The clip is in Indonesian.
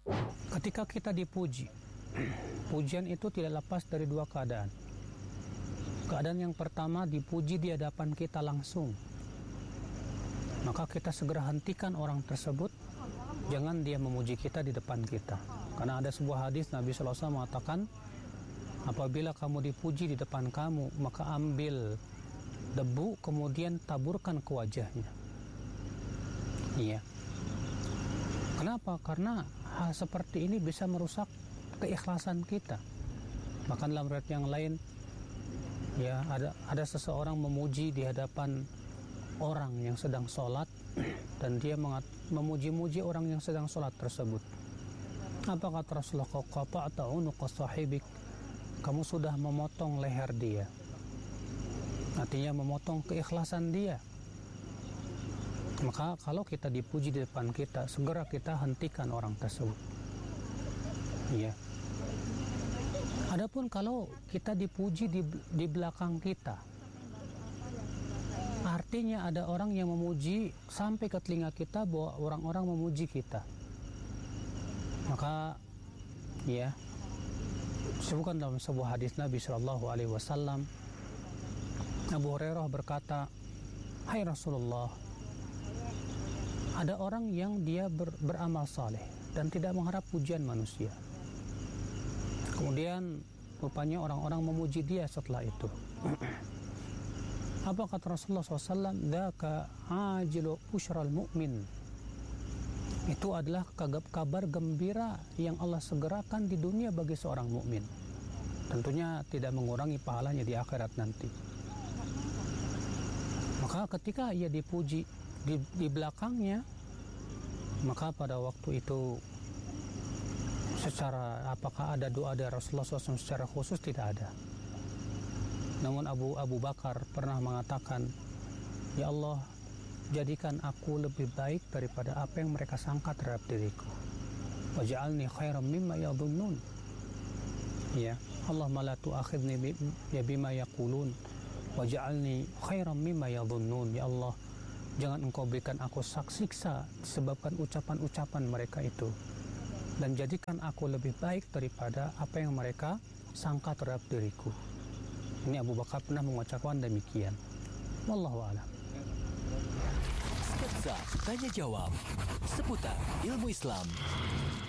Ketika kita dipuji, pujian itu tidak lepas dari dua keadaan. Keadaan yang pertama, dipuji di hadapan kita langsung, maka kita segera hentikan orang tersebut, jangan dia memuji kita di depan kita. Karena ada sebuah hadis Nabi SAW mengatakan, apabila kamu dipuji di depan kamu, maka ambil debu kemudian taburkan ke wajahnya. Iya. Kenapa? Karena hal seperti ini bisa merusak keikhlasan kita. Bahkan dalam riwayat yang lain, ya, ada seseorang memuji di hadapan orang yang sedang sholat, dan dia memuji-muji orang yang sedang sholat tersebut. Apa kata Rasulullah? Qata'ta unuqa sahibik, kamu sudah memotong leher dia. Artinya memotong keikhlasan dia. Maka kalau kita dipuji di depan kita, segera kita hentikan orang tersebut. Iya. Adapun kalau kita dipuji di belakang kita, artinya ada orang yang memuji sampai ke telinga kita bahwa orang-orang memuji kita. Maka ya, disebutkan dalam sebuah hadis Nabi SAW, Abu Hurairah berkata, "Hai Rasulullah, ada orang yang dia beramal saleh dan tidak mengharap pujian manusia. Kemudian rupanya orang-orang memuji dia setelah itu." Apa kata Rasulullah SAW? "Dzaka ajilu busyral mu'min." Itu adalah kabar gembira yang Allah segerakan di dunia bagi seorang mukmin. Tentunya tidak mengurangi pahalanya di akhirat nanti. Maka ketika ia dipuji di belakangnya, maka pada waktu itu secara apakah ada doa dari Rasulullah SAW secara khusus? Tidak ada. Namun Abu Bakar pernah mengatakan, "Ya Allah, jadikan aku lebih baik daripada apa yang mereka sangka terhadap diriku. Waj'alni khairan mimma yadhunnun." Ya, Allahumma la tu'akhidni bima yaqulun waj'alni khairan mimma yadhunnun. Ya Allah, jangan engkau berikan aku siksa disebabkan ucapan-ucapan mereka itu, dan jadikan aku lebih baik daripada apa yang mereka sangka terhadap diriku. Ini Abu Bakar pernah mengucapkan demikian. Wallahu a'lam. Sketsa Tanya Jawab seputar ilmu Islam.